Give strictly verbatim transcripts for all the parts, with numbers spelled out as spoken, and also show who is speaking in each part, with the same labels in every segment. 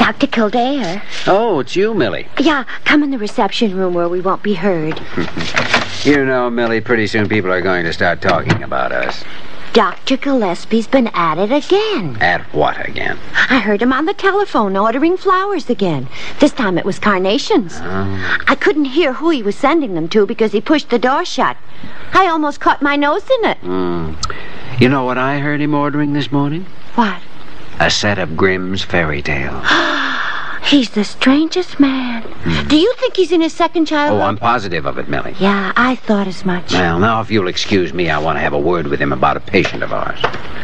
Speaker 1: Doctor Kildare.
Speaker 2: Oh, it's you, Millie.
Speaker 1: Yeah, come in the reception room where we won't be heard.
Speaker 2: You know, Millie, pretty soon people are going to start talking about us.
Speaker 1: Doctor Gillespie's been at it again.
Speaker 2: At what again?
Speaker 1: I heard him on the telephone ordering flowers again. This time it was carnations.
Speaker 2: Oh.
Speaker 1: I couldn't hear who he was sending them to because he pushed the door shut. I almost caught my nose in it.
Speaker 2: Mm. You know what I heard him ordering this morning?
Speaker 1: What?
Speaker 2: A set of Grimm's fairy tales.
Speaker 1: He's the strangest man. Mm. Do you think he's in his second childhood?
Speaker 2: Oh, I'm positive of it, Millie.
Speaker 1: Yeah, I thought as much.
Speaker 2: Well, now, if you'll excuse me, I want to have a word with him about a patient of ours.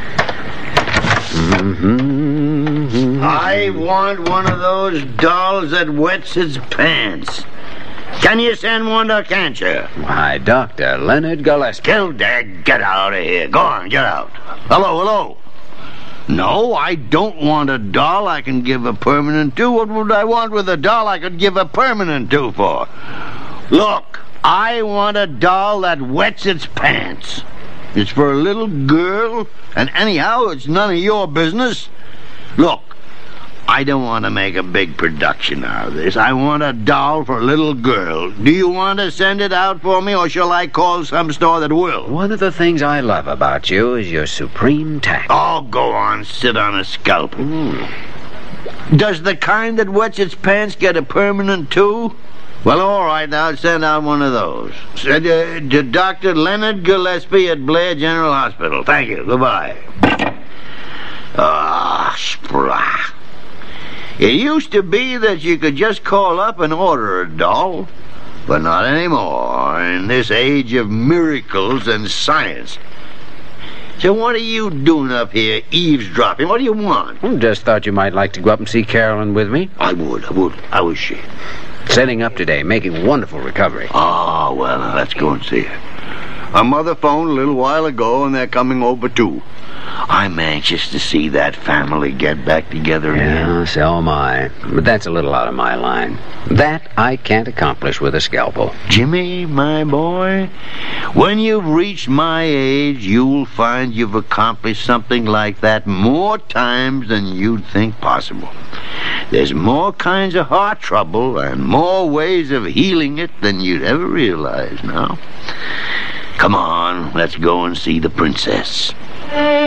Speaker 2: Mm-hmm.
Speaker 3: I want one of those dolls that wets its pants. Can you send one to, can't you?
Speaker 2: Why, Doctor Leonard Gillespie.
Speaker 3: Kildare, get out of here. Go on, get out. Hello, hello. No, I don't want a doll I can give a permanent to. What would I want with a doll I could give a permanent to for? Look, I want a doll that wets its pants. It's for a little girl, and anyhow, it's none of your business. Look, I don't want to make a big production out of this. I want a doll for a little girl. Do you want to send it out for me, or shall I call some store that will?
Speaker 2: One of the things I love about you is your supreme tact.
Speaker 3: Oh, go on, sit on a scalpel. Mm. Does the kind that wets its pants get a permanent too? Well, all right, now send out one of those. Send, uh, to Doctor Leonard Gillespie at Blair General Hospital. Thank you. Goodbye. Ah, sprach. It used to be that you could just call up and order a doll, but not anymore in this age of miracles and science. So what are you doing up here eavesdropping? What do you want?
Speaker 2: I just thought you might like to go up and see Carolyn with me.
Speaker 3: I would, I would. How is she?
Speaker 2: Setting up today, making wonderful recovery.
Speaker 3: Oh, well, now let's go and see her. Our mother phoned a little while ago, and they're coming over, too. I'm anxious to see that family get back together again.
Speaker 2: Yeah, so am I. But that's a little out of my line. That I can't accomplish with a scalpel.
Speaker 3: Jimmy, my boy, when you've reached my age, you'll find you've accomplished something like that more times than you'd think possible. There's more kinds of heart trouble and more ways of healing it than you'd ever realize now. Come on, let's go and see the princess.